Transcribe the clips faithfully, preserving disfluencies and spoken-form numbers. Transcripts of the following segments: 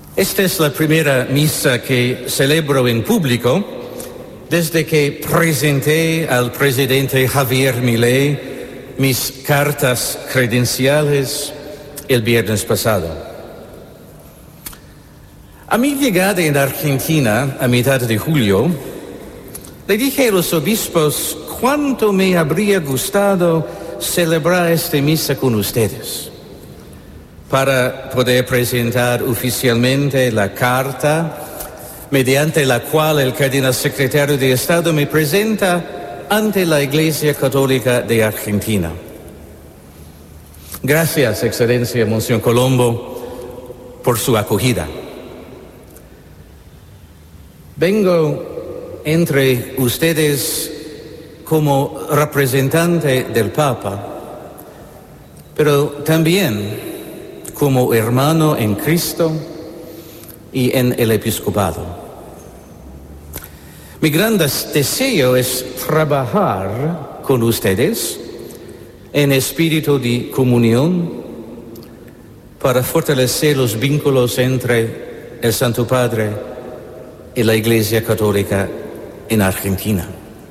Esta es la primera misa que celebro en público desde que presenté al presidente Javier Milei mis cartas credenciales el viernes pasado. A mi llegada en Argentina a mitad de julio, le dije a los obispos cuánto me habría gustado celebrar esta misa con ustedes, para poder presentar oficialmente la carta mediante la cual el cardenal secretario de Estado me presenta ante la Iglesia Católica de Argentina. Gracias, Excelencia Monseñor Colombo, por su acogida. Vengo entre ustedes como representante del Papa, pero también como hermano en Cristo y en el episcopado. Mi gran deseo es trabajar con ustedes en espíritu de comunión para fortalecer los vínculos entre el Santo Padre y la Iglesia Católica en Argentina.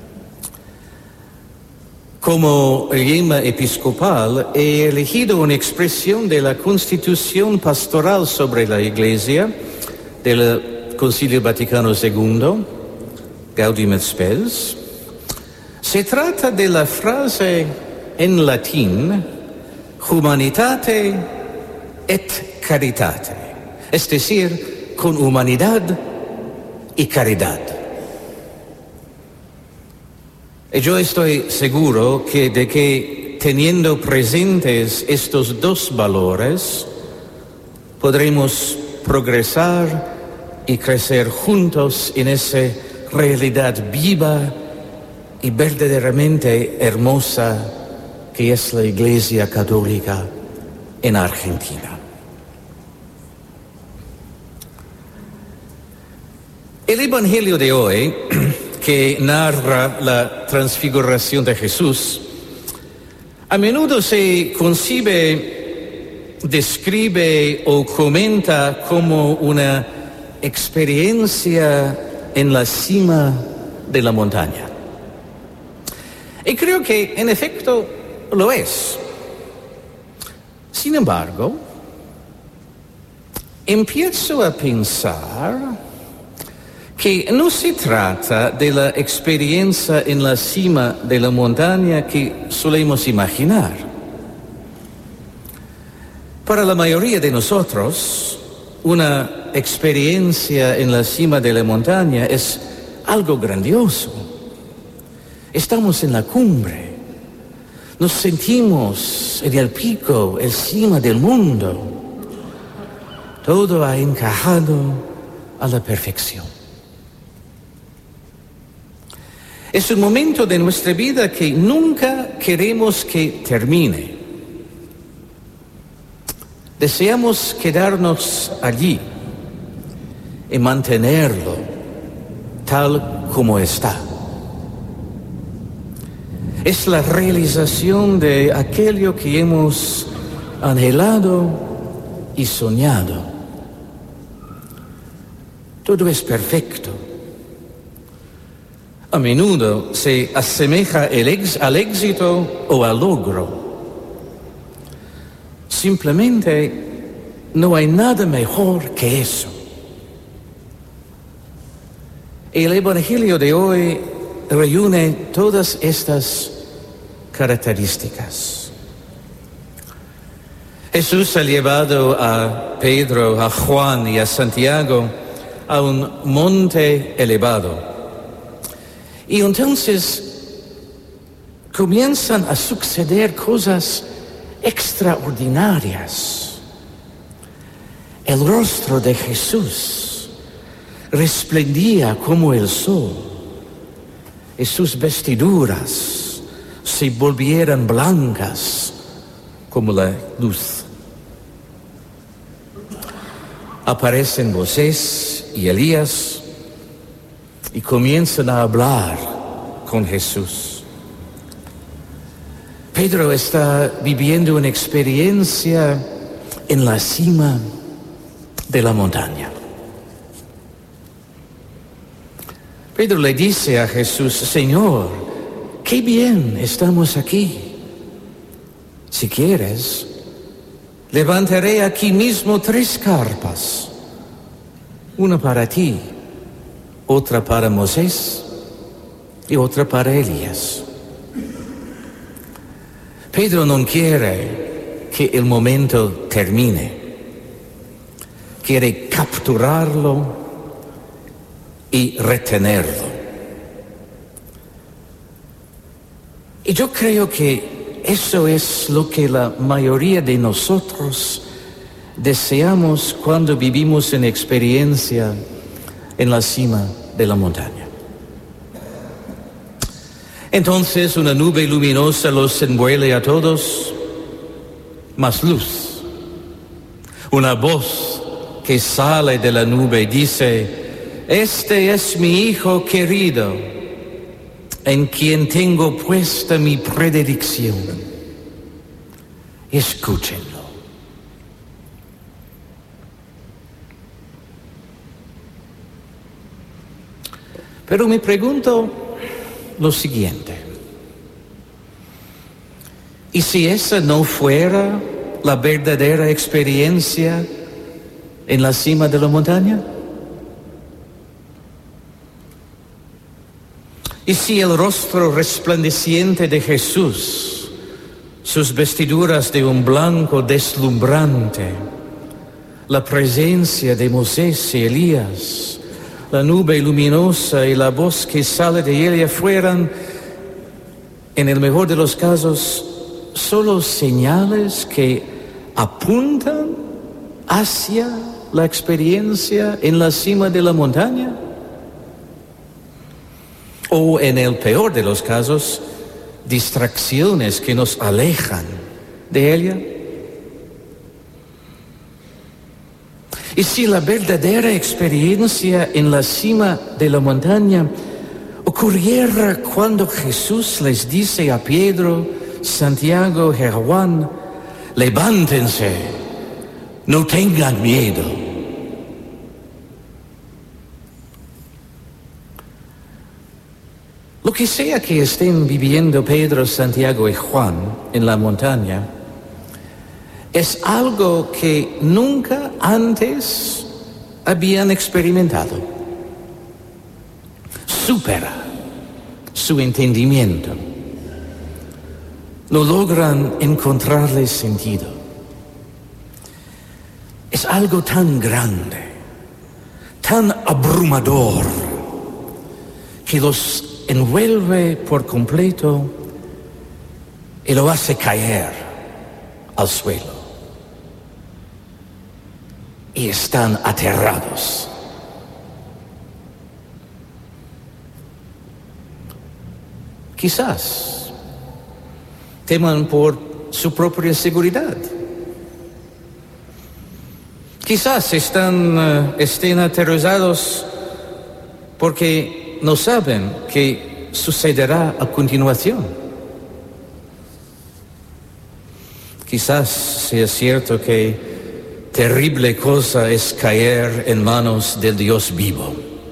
Como lema episcopal, he elegido una expresión de la Constitución Pastoral sobre la Iglesia del Concilio Vaticano segundo, Gaudium et Spes. Se trata de la frase en latín, humanitate et caritate, es decir, con humanidad y caridad. Y yo estoy seguro que de que teniendo presentes estos dos valores, podremos progresar y crecer juntos en esa realidad viva y verdaderamente hermosa que es la Iglesia Católica en Argentina. El Evangelio de hoy, que narra la transfiguración de Jesús, a menudo se concibe, describe o comenta como una experiencia en la cima de la montaña. Y creo que en efecto lo es. Sin embargo, empiezo a pensar que no se trata de la experiencia en la cima de la montaña que solemos imaginar. Para la mayoría de nosotros, una experiencia en la cima de la montaña es algo grandioso. Estamos en la cumbre, nos sentimos en el pico, en cima del mundo. Todo ha encajado a la perfección. Es un momento de nuestra vida que nunca queremos que termine. Deseamos quedarnos allí y mantenerlo tal como está. Es la realización de aquello que hemos anhelado y soñado. Todo es perfecto. A menudo se asemeja el ex, al éxito o al logro. Simplemente no hay nada mejor que eso. El Evangelio de hoy reúne todas estas características. Jesús ha llevado a Pedro, a Juan y a Santiago a un monte elevado. Y entonces comienzan a suceder cosas extraordinarias. El rostro de Jesús resplendía como el sol, y sus vestiduras se volvieran blancas como la luz. Aparecen Moisés y Elías y comienzan a hablar con Jesús. Pedro está viviendo una experiencia en la cima de la montaña. Pedro le dice a Jesús: Señor, qué bien estamos aquí. Si quieres, levantaré aquí mismo tres carpas, una para ti, otra para Moisés y otra para Elías. Pedro no quiere que el momento termine, quiere capturarlo y retenerlo. Y yo creo que eso es lo que la mayoría de nosotros deseamos cuando vivimos en experiencia en la cima de la montaña. Entonces una nube luminosa los envuelve a todos, más luz. Una voz que sale de la nube dice: este es mi Hijo querido, en quien tengo puesta mi predilección. Escúchenlo. Pero me pregunto lo siguiente: ¿y si esa no fuera la verdadera experiencia en la cima de la montaña? ¿Y si el rostro resplandeciente de Jesús, sus vestiduras de un blanco deslumbrante, la presencia de Moisés y Elías, la nube luminosa y la voz que sale de ella fueran, en el mejor de los casos, solo señales que apuntan hacia la experiencia en la cima de la montaña? O en el peor de los casos, distracciones que nos alejan de ella. Y si la verdadera experiencia en la cima de la montaña ocurriera cuando Jesús les dice a Pedro, Santiago y Juan: levántense, no tengan miedo. Lo que sea que estén viviendo Pedro, Santiago y Juan en la montaña, es algo que nunca antes habían experimentado. Supera su entendimiento. No logran encontrarle sentido. Es algo tan grande, tan abrumador, que los envuelve por completo y lo hace caer al suelo. Y están aterrados. Quizás teman por su propia seguridad. Quizás están, uh, estén aterrorizados porque no saben qué sucederá a continuación. Quizás sea cierto que terrible cosa es caer en manos del Dios vivo.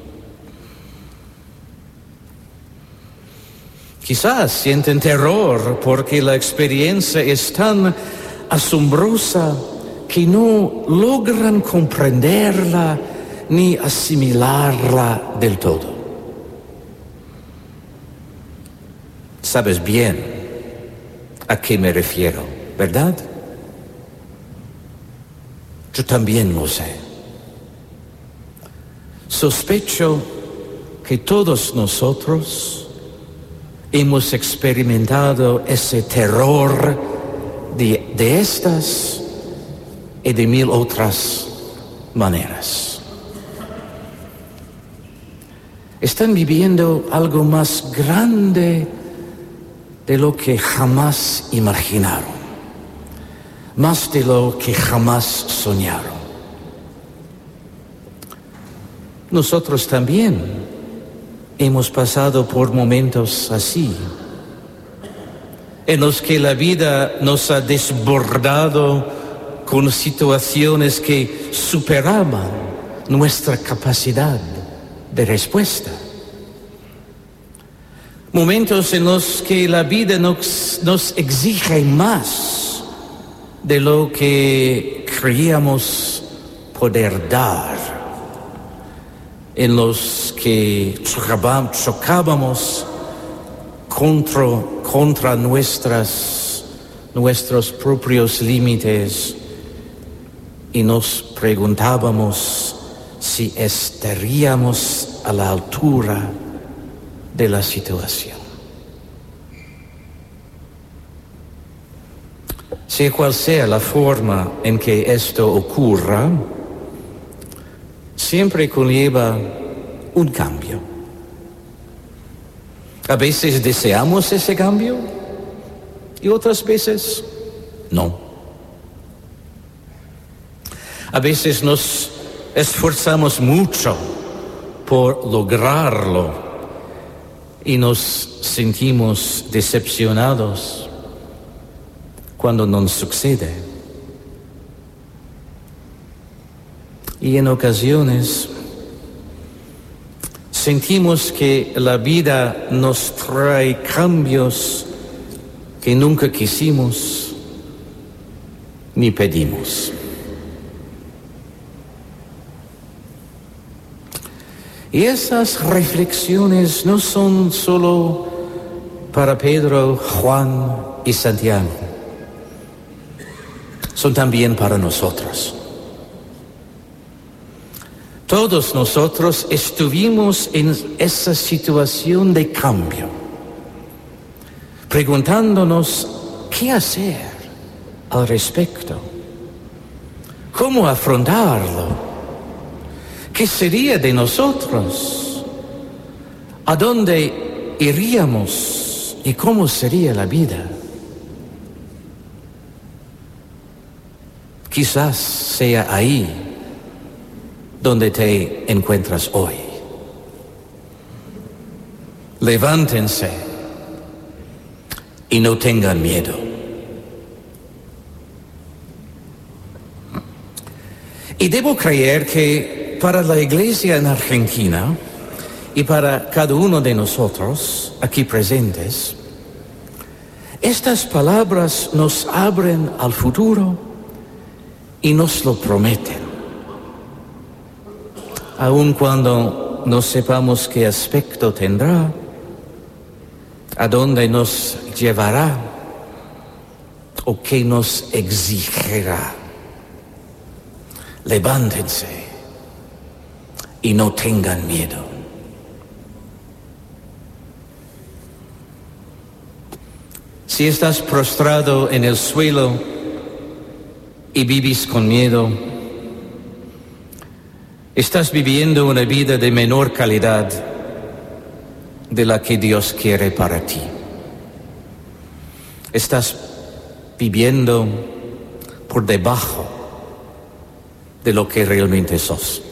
Quizás sienten terror porque la experiencia es tan asombrosa que no logran comprenderla ni asimilarla del todo. Sabes bien a qué me refiero, ¿verdad? Yo también lo sé. Sospecho que todos nosotros hemos experimentado ese terror de, de estas y de mil otras maneras. Están viviendo algo más grande de lo que jamás imaginaron, más de lo que jamás soñaron. Nosotros también hemos pasado por momentos así, en los que la vida nos ha desbordado con situaciones que superaban nuestra capacidad de respuesta. Momentos en los que la vida nos, nos exige más de lo que creíamos poder dar, en los que chocábamos contra, contra nuestras, nuestros propios límites y nos preguntábamos si estaríamos a la altura de la situación. Sea cual sea la forma en que esto ocurra, siempre conlleva un cambio. A veces deseamos ese cambio y otras veces no. A veces nos esforzamos mucho por lograrlo y nos sentimos decepcionados cuando no sucede. Y en ocasiones sentimos que la vida nos trae cambios que nunca quisimos ni pedimos. Y esas reflexiones no son solo para Pedro, Juan y Santiago, son también para nosotros. Todos nosotros estuvimos en esa situación de cambio, preguntándonos qué hacer al respecto, cómo afrontarlo. ¿Qué sería de nosotros? ¿A dónde iríamos? ¿Y cómo sería la vida? Quizás sea ahí donde te encuentras hoy. Levántense y no tengan miedo. Y debo creer que para la Iglesia en Argentina y para cada uno de nosotros aquí presentes, estas palabras nos abren al futuro y nos lo prometen. Aun cuando no sepamos qué aspecto tendrá, a dónde nos llevará o qué nos exigirá. Levántense y no tengan miedo. Si estás prostrado en el suelo y vives con miedo, estás viviendo una vida de menor calidad de la que Dios quiere para ti. Estás viviendo por debajo de lo que realmente sos.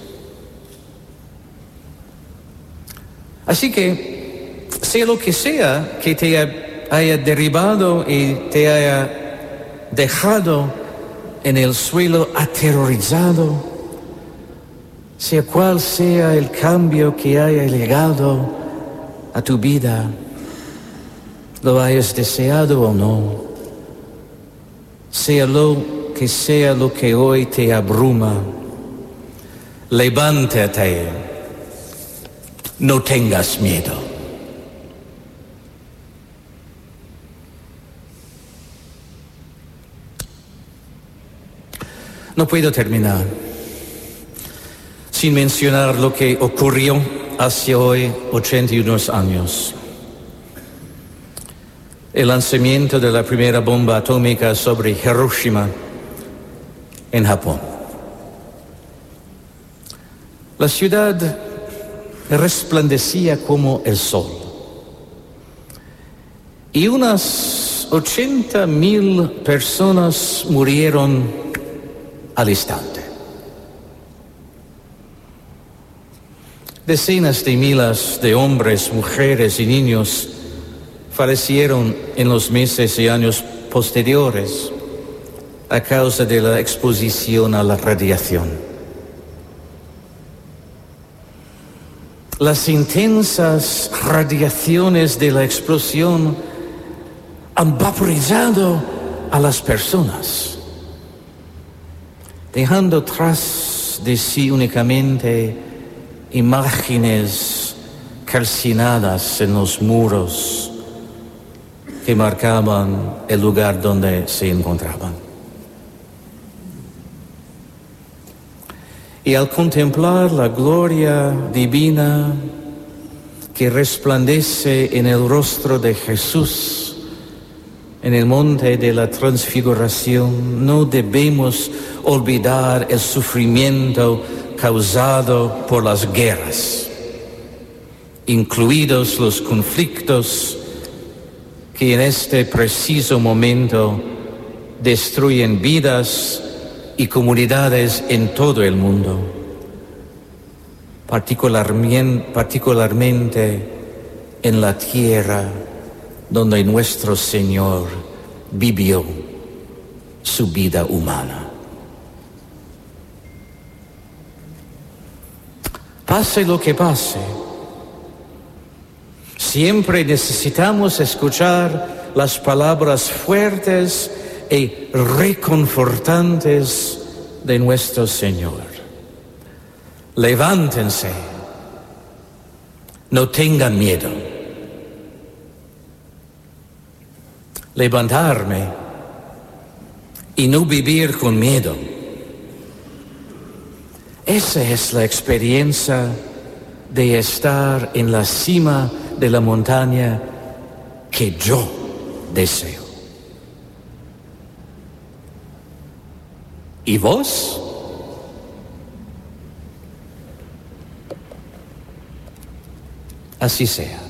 Así que, sea lo que sea que te haya derribado y te haya dejado en el suelo aterrorizado, sea cual sea el cambio que haya llegado a tu vida, lo hayas deseado o no, sea lo que sea lo que hoy te abruma, levántate. No tengas miedo. No puedo terminar sin mencionar lo que ocurrió hace hoy ochenta y uno años. El lanzamiento de la primera bomba atómica sobre Hiroshima en Japón. La ciudad resplandecía como el sol. Y unas ochenta mil personas murieron al instante. Decenas de miles de hombres, mujeres y niños fallecieron en los meses y años posteriores a causa de la exposición a la radiación. Las intensas radiaciones de la explosión han vaporizado a las personas, dejando tras de sí únicamente imágenes calcinadas en los muros que marcaban el lugar donde se encontraban. Y al contemplar la gloria divina que resplandece en el rostro de Jesús en el monte de la transfiguración, no debemos olvidar el sufrimiento causado por las guerras, incluidos los conflictos que en este preciso momento destruyen vidas y comunidades en todo el mundo, particularmente, particularmente en la tierra donde nuestro Señor vivió su vida humana. Pase lo que pase, siempre necesitamos escuchar las palabras fuertes y reconfortantes de nuestro Señor. Levántense, no tengan miedo. Levantarme y no vivir con miedo. Esa es la experiencia de estar en la cima de la montaña que yo deseo. ¿Y vos? Así sea.